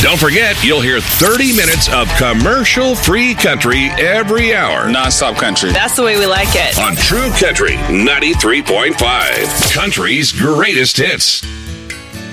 Don't forget, you'll hear 30 minutes of commercial-free country every hour. Non-stop country. That's the way we like it. On True Country 93.5. Country's greatest hits.